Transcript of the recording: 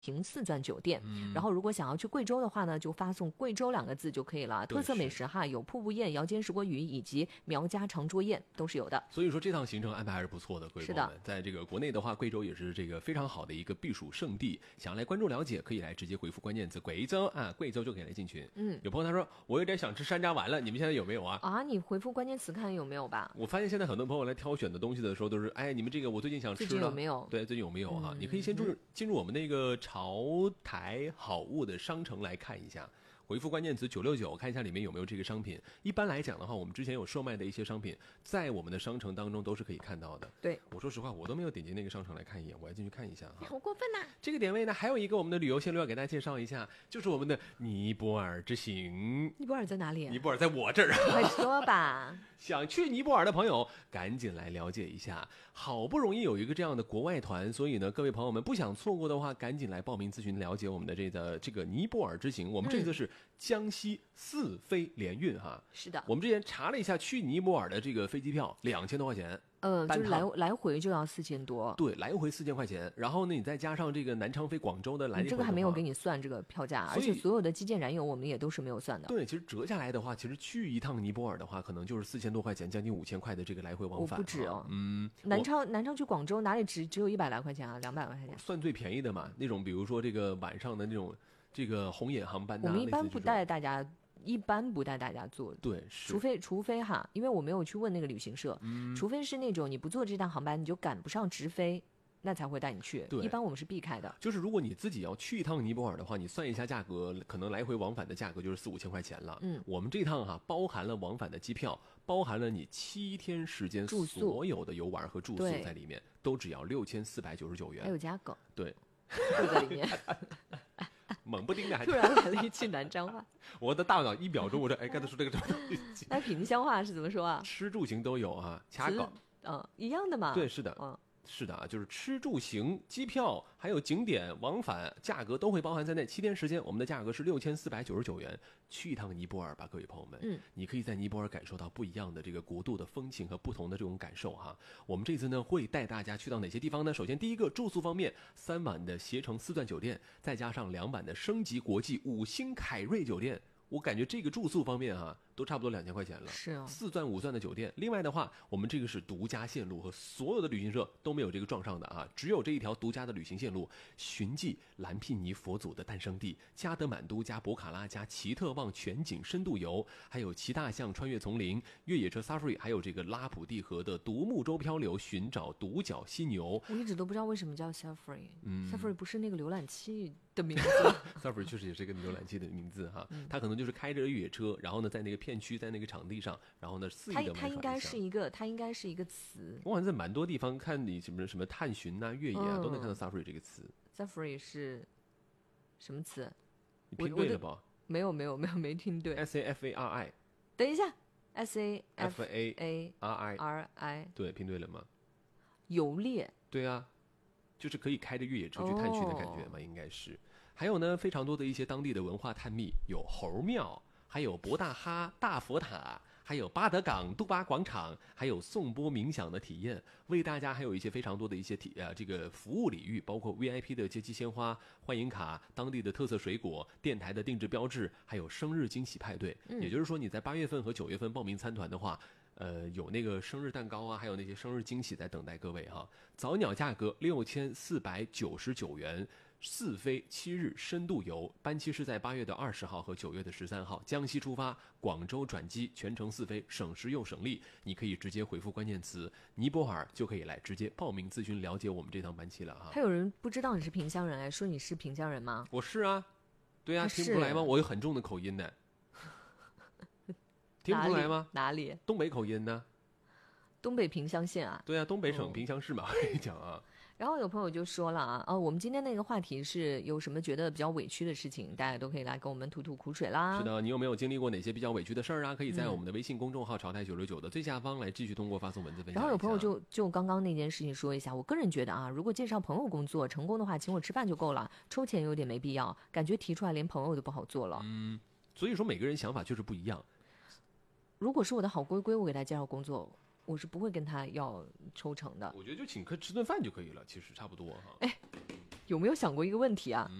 平四钻酒店，然后如果想要去贵州的话呢，就发送贵州2个字就可以了。特色美食哈，有瀑布宴、窑煎石锅鱼以及苗家长桌宴都是有的。 所以说这趟行程安排还是不错的，各位朋友们。在这个国内的话，贵州也是这个非常好的一个避暑胜地。想要来关注了解，可以来直接回复关键词贵州啊，贵州就可以来进群。有朋友他说我有点想吃山楂丸了，你们现在有没有啊？ 啊，你回复关键词看有没有吧。 我发现现在很多朋友来挑选的东西的时候都是，哎，你们这个我最近想吃了， 最近有没有？ 对，最近有没有哈？你可以先进入我们那个潮台好物的商城来看一下，回复关键词969，看一下里面有没有这个商品。一般来讲的话，我们之前有售卖的一些商品，在我们的商城当中都是可以看到的。 对， 我说实话，我都没有点进那个商城来看一眼，我要进去看一下哈。 好过分呐！ 这个点位呢，还有一个我们的旅游线路要给大家介绍一下，就是我们的尼泊尔之行。 尼泊尔在哪里？ 尼泊尔在我这儿。 快说吧！ 想去尼泊尔的朋友，赶紧来了解一下。好不容易有一个这样的国外团，所以呢，各位朋友们不想错过的话，赶紧来报名咨询了解我们的这个尼泊尔之行。我们这次是江西4飞联运哈。 是的， 我们之前查了一下去尼泊尔的这个飞机票，2000多块钱。 就是来回就要4000多。 对，来回4000块钱。然后呢，你再加上这个南昌飞广州的来回， 这个还没有给你算这个票价，而且所有的基建燃油我们也都是没有算的。 对，其实折下来的话，其实去一趟尼泊尔的话，可能就是4000多块钱，将近5000块的这个来回往返。 不止哦。南昌去广州哪里只有100来块钱啊，200来块钱。 算最便宜的嘛，那种比如说这个晚上的那种这个红眼航班， 我们一般不带大家坐， 对， 除非哈，因为我没有去问那个旅行社，除非是那种你不坐这趟航班你就赶不上直飞，那才会带你去。一般我们是避开的。 就是如果你自己要去一趟尼泊尔的话，你算一下价格，可能来回往返的价格就是4、5千块钱了。我们这趟哈包含了往返的机票，包含了你7天时间所有的游玩和住宿在里面，都只要6499元， 还有加梗， 对， 都在里面。 猛不丁的还突然来了一句南昌话， 我的大脑1秒钟我说哎，刚才说这个那萍乡话是怎么说啊？ 吃住行都有啊，卡梗， 一样的嘛。 对，是的，是的啊，就是吃住行、机票还有景点往返价格都会包含在内。7天时间，我们的价格是6499元，去一趟尼泊尔吧，各位朋友们。你可以在尼泊尔感受到不一样的这个国度的风情和不同的这种感受哈。我们这次呢会带大家去到哪些地方呢？首先第一个住宿方面，3晚的携程4钻酒店，再加上2晚的升级国际5星凯瑞酒店。我感觉这个住宿方面哈，都差不多2000块钱了。 是啊 ，4钻5钻的酒店。另外的话，我们这个是独家线路，和所有的旅行社都没有这个撞上的啊，只有这一条独家的旅行线路，寻迹蓝毗尼佛祖的诞生地加德满都加博卡拉加奇特旺全景深度游，还有骑大象穿越丛林、越野车 Safari， 还有这个拉普蒂河的独木舟漂流，寻找独角犀牛。 我一直都不知道为什么叫 Safari，Safari 不是那个浏览器的名字。 Safari 确实也是一个浏览器的名字哈，它可能就是开着越野车，然后呢在那个片区，在那个场地上，然后呢肆意的它应该是一个词。 我好像在蛮多地方看你什么探寻啊、越野啊，都能看到 Safari 这个词。 Safari 是什么词？ 你拼对了吧？ 没有，没听对。 SAFARI。 等一下 ，SAFARI。 对，拼对了吗？ 游猎。 对啊，就是可以开着越野车去探寻的感觉嘛，应该是。还有呢，非常多的一些当地的文化探秘，有猴庙，还有博大哈大佛塔，还有巴德港杜巴广场，还有颂钵冥想的体验，为大家还有一些非常多的一些这个服务礼遇，包括 VIP 的接机鲜花、欢迎卡、当地的特色水果、电台的定制标志，还有生日惊喜派对。也就是说，你在8月份和9月份报名参团的话，有那个生日蛋糕啊，还有那些生日惊喜在等待各位哈。早鸟价格6499元。4飞7日深度游，班期是在8月20号和9月13号，江西出发，广州转机，全程4飞，省时又省力。你可以直接回复关键词尼泊尔，就可以来直接报名咨询了解我们这趟班期了哈。 还有人不知道你是萍乡人，说你是萍乡人吗？ 我是啊，对啊，听不出来吗？我有很重的口音呢。听不出来吗？ 哪里？ 东北口音呢？ 东北萍乡县啊。 对啊，东北省萍乡市嘛，我跟你讲啊。 然后有朋友就说了啊，我们今天那个话题是有什么觉得比较委屈的事情，大家都可以来跟我们吐吐苦水啦。 是的，你有没有经历过哪些比较委屈的事儿啊？可以在我们的微信公众号潮台969的最下方来继续通过发送文字分享。 然后有朋友就刚刚那件事情说一下，我个人觉得啊，如果介绍朋友工作成功的话，请我吃饭就够了，抽钱有点没必要，感觉提出来连朋友都不好做了。 所以说每个人想法就是不一样。 如果是我的好闺闺，我给他介绍工作，我是不会跟他要抽成的。 我觉得就请客吃顿饭就可以了，其实差不多哈。 哎， 有没有想过一个问题啊？